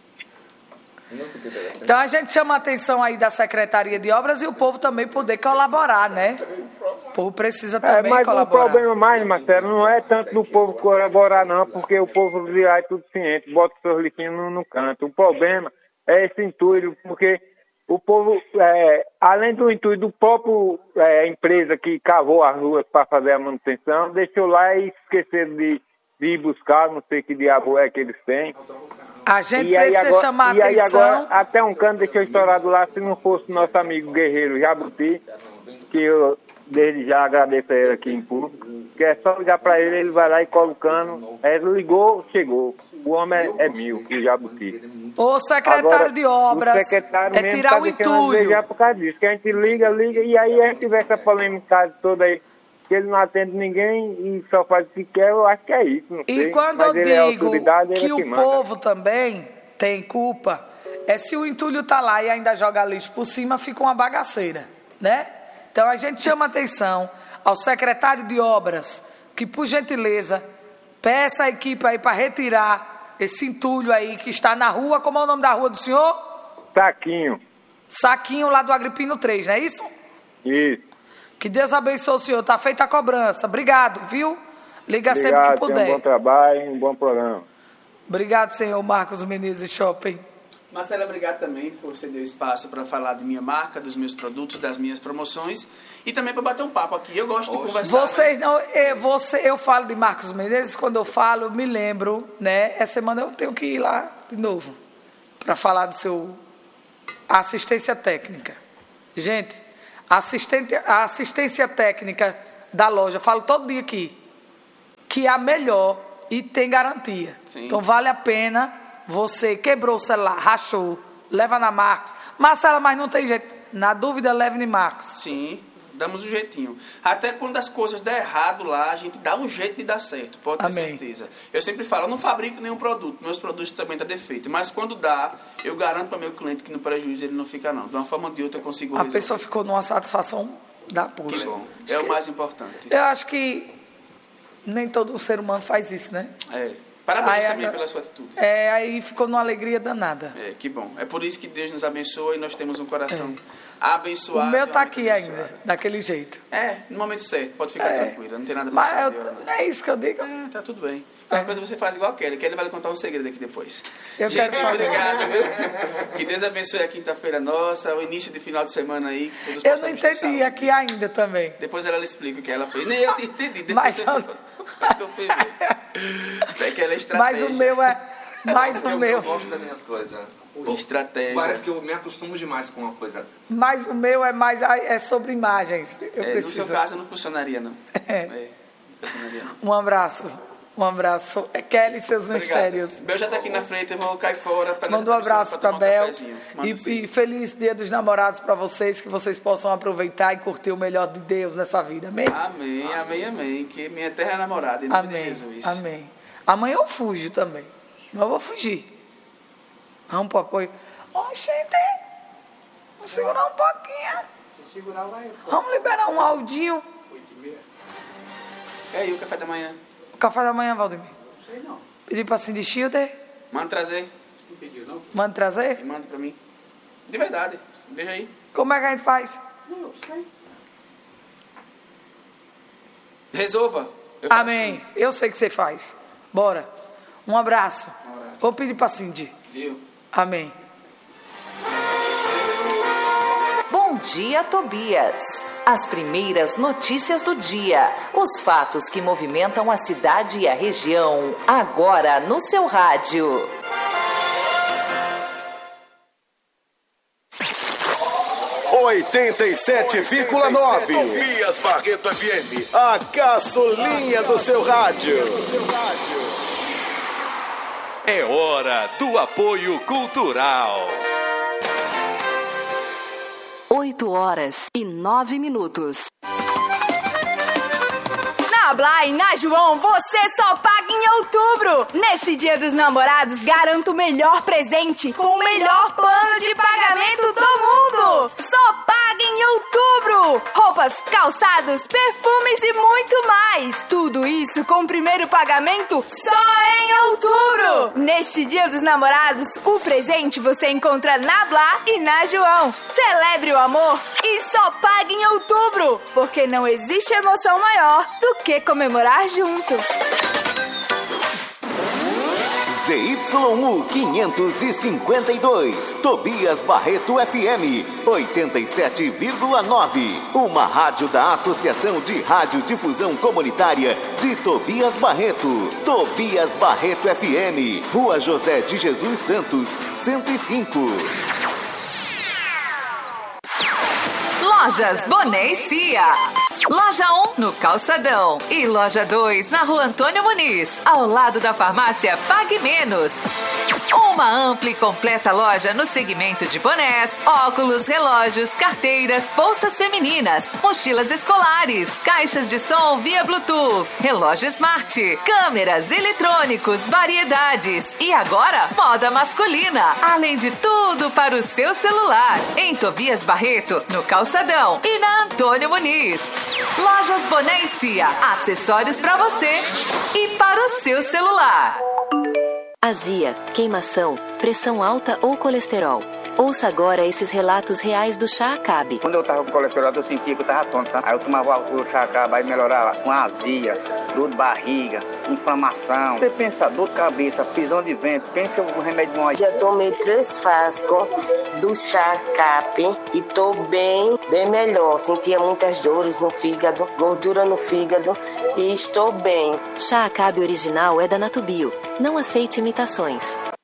B: Então a gente chama a atenção aí da Secretaria de Obras e o povo também poder colaborar, né? O povo precisa
E: É,
B: também
E: mas o
B: colaborar.
E: problema mais, Marcelo, não é tanto do povo colaborar não, porque o povo virar é tudo ciente, bota os seus lixinhos no, no canto. O problema é esse intuito, porque o povo, é, além do intuito do próprio é, empresa que cavou as ruas para fazer a manutenção, deixou lá e esqueceram de, de ir buscar, não sei que diabo é que eles têm.
B: A gente
E: E aí
B: precisa
E: agora,
B: chamar a
E: e aí
B: atenção.
E: agora até um cano deixou estourado lá, se não fosse nosso amigo guerreiro Jabuti, que eu desde já agradeço a ele aqui em público, que é só ligar para ele, ele vai lá e cola o cano. Ele ligou, chegou. O homem é, é mil, o Jabuti.
B: O secretário
E: Agora,
B: de Obras
E: o secretário
B: é
E: mesmo
B: tirar
E: tá
B: o
E: deixando a
B: entulho.
E: desejar por causa disso, que a gente liga, liga, e aí a gente tiver essa polêmica toda aí, que ele não atende ninguém e só faz o que quer, eu acho que é isso, não
B: E
E: sei.
B: quando
E: Mas
B: eu
E: ele é
B: digo
E: autoridade, ele
B: que
E: é que
B: o
E: manda.
B: povo também tem culpa, é se o entulho tá lá e ainda joga lixo por cima, fica uma bagaceira, né? Então a gente chama atenção ao secretário de Obras que, por gentileza, peça a equipe aí para retirar esse entulho aí que está na rua. Como é o nome da rua do senhor?
E: Saquinho.
B: Saquinho, lá do Agripino três, não é isso?
E: Isso.
B: Que Deus abençoe o senhor. Tá feita a cobrança. Obrigado, viu? Liga sempre que
E: Obrigado, tenha
B: puder.
E: um bom trabalho, um bom programa.
B: Obrigado, senhor Marcos Menezes Shopping.
C: Marcela, obrigado também por você dar espaço para falar de minha marca, dos meus produtos, das minhas promoções e também para bater um papo aqui. Eu gosto de conversar.
B: Vocês não, eu, você, eu falo de Marcos Menezes, quando eu falo, eu me lembro, né? Essa semana eu tenho que ir lá de novo para falar do seu assistência técnica. Gente, assistente, a assistência técnica da loja, falo todo dia aqui, que é a melhor e tem garantia.
C: Sim.
B: Então vale a pena. Você quebrou o celular, rachou, leva na Marcos. Marcela, mas não tem jeito. Na dúvida, leve em Marcos.
C: Sim, damos um jeitinho. Até quando as coisas der errado lá, a gente dá um jeito de dar certo, pode ter
B: Amém.
C: certeza. Eu sempre falo, eu não fabrico nenhum produto, meus produtos também dão defeito. Mas quando dá, eu garanto para meu cliente que no prejuízo ele não fica não. De uma forma ou de outra eu consigo
B: A
C: resolver.
B: pessoa ficou numa satisfação da
C: Que
B: puxa.
C: bom, é o mais importante.
B: Eu acho que nem todo ser humano faz isso, né?
C: É. Parabéns
B: Aí,
C: também
B: a-
C: pela sua atitude.
B: É, aí ficou numa alegria danada.
C: É, que bom. É por isso que Deus nos abençoa e nós temos um coração
B: É. O
C: abençoado.
B: meu
C: e
B: tá
C: uma mente
B: aqui
C: abençoada.
B: ainda, daquele jeito.
C: É, no momento certo, pode ficar
B: É.
C: tranquila, não tem nada pra
B: Mas
C: saber.
B: eu-
C: não.
B: não é isso que eu digo.
C: É, tá tudo bem. Qualquer
B: É.
C: coisa você faz igual a Kelly. Kelly vai lhe contar um segredo aqui depois.
B: Eu
C: Gente,
B: quero saber.
C: obrigado, viu? Que Deus abençoe a quinta-feira nossa, o início de final de semana aí. Que todos
B: Eu
C: possam
B: não
C: descansar.
B: entendi aqui ainda também.
C: Depois ela lhe explica o que ela fez. Nem eu te entendi. Depois
B: Mas
C: eu,
B: eu-
C: eu fui ver. É aquela
B: Mas
C: estratégia.
B: o meu é. Mas o
D: eu,
B: meu.
D: eu gosto das minhas coisas.
C: Estratégia.
D: Parece que eu me acostumo demais com uma coisa.
B: Mas o meu é mais. É sobre imagens. Eu
C: É, no
B: preciso.
C: seu caso não funcionaria, não.
B: É.
C: É.
B: Um abraço. Um abraço. É Kelly e seus mistérios.
C: Bel já tá aqui na frente, eu vou cair fora.
B: Manda um abraço para Bel.
C: Um
B: e, e feliz Dia dos Namorados para vocês, que vocês possam aproveitar e curtir o melhor de Deus nessa vida. Amém?
C: Amém, amém, amém. Que minha eterna namorada, em nome
B: amém,
C: de Jesus.
B: Amém. Amanhã eu fujo também. Não eu vou fugir. Vamos pro apoio. Ó, oh, gente. Vamos segurar um pouquinho.
F: Se segurar, vai.
B: Vamos liberar um áudinho.
C: E aí, o café da manhã?
B: O café da manhã, Valdemir?
F: Não sei não.
B: Pedir pra Cindy Schilder?
C: Manda trazer.
F: Não pediu, não?
B: Manda trazer?
C: E manda pra mim. De verdade. Veja aí.
B: Como é que a gente faz?
F: Não, eu sei.
C: Resolva. Eu faço
B: Amém.
C: assim.
B: Eu sei que você faz. Bora. Um abraço.
C: Um abraço.
B: Vou pedir pra Cindy.
C: Viu?
B: Amém.
G: Bom dia, Tobias. As primeiras notícias do dia. Os fatos que movimentam a cidade e a região. Agora no seu rádio.
A: oitenta e sete vírgula nove.
H: Tobias Barreto F M.
A: A caçulinha do seu rádio.
I: É hora do apoio cultural.
J: oito horas e nove minutos.
K: Na Blá e na João, você só paga em outubro. Nesse Dia dos Namorados, garanta o melhor presente com o melhor plano de pagamento do mundo. Só paga em outubro. Roupas, calçados, perfumes e muito mais. Tudo isso com o primeiro pagamento só em outubro. Neste Dia dos Namorados, o presente você encontra na Blá e na João. Celebre o amor e só paga em outubro, porque não existe emoção maior do que comemorar juntos.
A: Z Y U quinhentos e cinquenta e dois, Tobias Barreto F M, oitenta e sete vírgula nove. Uma rádio da Associação de Radiodifusão Comunitária de Tobias Barreto. Tobias Barreto F M, Rua José de Jesus Santos, cento e cinco.
G: Lojas Boné e Cia. Loja um no Calçadão e Loja dois na Rua Antônio Muniz, ao lado da farmácia Pague Menos. Uma ampla e completa loja no segmento de bonés, óculos, relógios, carteiras, bolsas femininas, mochilas escolares, caixas de som via Bluetooth, relógio smart, câmeras, eletrônicos, variedades e agora moda masculina, além de tudo para o seu celular. Em Tobias Barreto, no Calçadão e na Antônio Muniz. Lojas Boné e Cia, acessórios para você e para o seu celular.
J: Azia, queimação, pressão alta ou colesterol. Ouça agora esses relatos reais do Chá Acabe.
L: Quando eu tava com colesterol, eu sentia que eu tava tonto, sabe? Aí eu tomava o Chá Acabe, aí melhorava com azia, dor de barriga, inflamação. Você pensa, dor de cabeça, prisão de vento, pensa o remédio mais.
M: Já tomei três frascos do Chá Acabe e tô bem, bem melhor. Sentia muitas dores no fígado, gordura no fígado e estou bem.
J: Chá Acabe original é da Natubio. Não aceite imitações.